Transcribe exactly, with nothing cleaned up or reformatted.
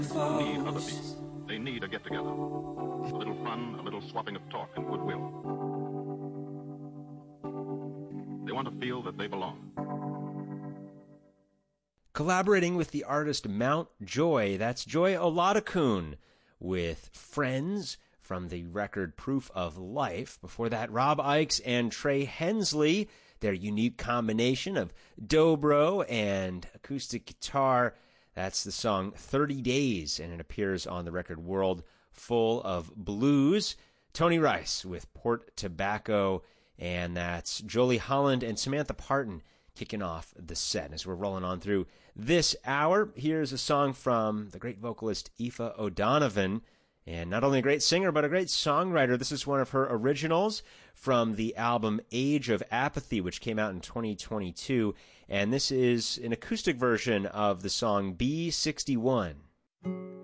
need other people. They need a get-together. A little fun, a little swapping of talk and goodwill. They want to feel that they belong. Collaborating with the artist Mount Joy, that's Joy Oladokun with Friends from the record Proof of Life. Before that, Rob Ickes and Trey Hensley, their unique combination of dobro and acoustic guitar. That's the song thirty days, and it appears on the record World Full of Blues. Tony Rice with Port Tobacco, and that's Jolie Holland and Samantha Parton kicking off the set. As we're rolling on through this hour, here's a song from the great vocalist Aoife O'Donovan, and not only a great singer, but a great songwriter. This is one of her originals from the album Age of Apathy, which came out in twenty twenty-two, and this is an acoustic version of the song B sixty-one.